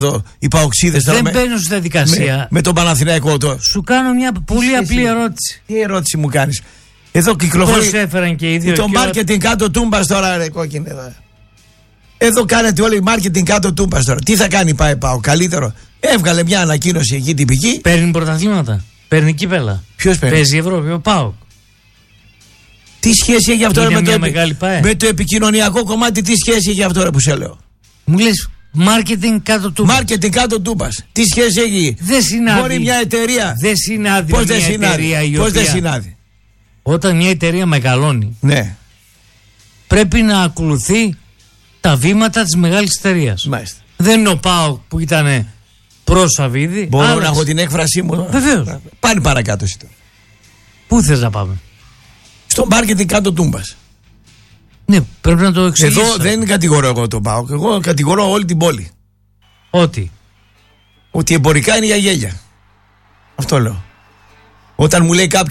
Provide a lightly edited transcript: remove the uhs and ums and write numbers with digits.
οι παοξίδες. Δεν μπαίνω στη διαδικασία. Με τον Παναθηναϊκό τώρα. Σου κάνω μια πολύ απλή ερώτηση. Τι ερώτηση μου κάνεις? Εδώ κυκλοφορεί. Πώς έφεραν και οι δύο. Το marketing κάτω τούμπας τώρα, ρε κόκκινε εδώ. Εδώ κάνετε όλοι marketing κάτω τούμπας τώρα. Τι θα κάνει ΠΑΟ, καλύτερο? Έβγαλε μια ανακοίνωση εκεί τυπική. Παίρνει πρωταθλήματα. Παίρνει κύπελα. Ποιος παίρνει? Παίζει Ευρώπη, ο ΠΑΟΚ. Τι σχέση έχει αυτό με το επικοινωνιακό κομμάτι? Τι σχέση έχει αυτό, ρε, που σε λέω? Μου λες marketing κάτω τούμπας. Marketing κάτω τούμπας. Τι σχέση έχει? Δεν συνάδει. Μπορεί μια εταιρεία. Δεν συνάδει. Πώς δεν συνάδει? Πώς δεν συνάδει? Όταν μια εταιρεία μεγαλώνει, ναι, πρέπει να ακολουθεί τα βήματα της μεγάλης εταιρείας. Μάλιστα. Δεν είναι ο ΠΑΟΚ που ήταν προς Σαββίδη. Μπορώ να έχω την έκφρασή μου? Βεβαίως. Πάνε παρακάτω εσύ τώρα. Πού θες να πάμε? Στο marketing κάτω τούμπας. Ναι, πρέπει να το εξηγήσω. Εδώ δεν κατηγορώ εγώ τον ΠΑΟΚ. Εγώ κατηγορώ όλη την πόλη. Ότι εμπορικά είναι για γέλια. Αυτό λέω. Όταν μου λέει κάποιος